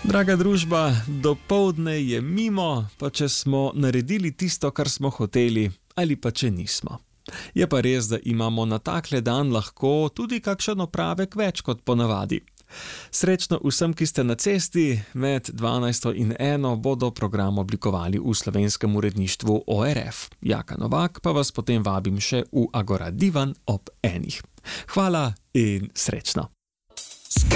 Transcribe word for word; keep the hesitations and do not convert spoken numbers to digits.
Draga družba, dopoldne je mimo, pa če smo naredili tisto, kar smo hoteli, ali pa če nismo. Je pa res, da imamo na takle dan lahko tudi kakšen opravek več kot ponavadi. Srečno vsem, ki ste na cesti, med dvanajsto in eno bodo program oblikovali v slovenskem uredništvu O R F. Jaka Novak pa vas potem vabim še v Agora Divan ob enih. Hvala in srečno!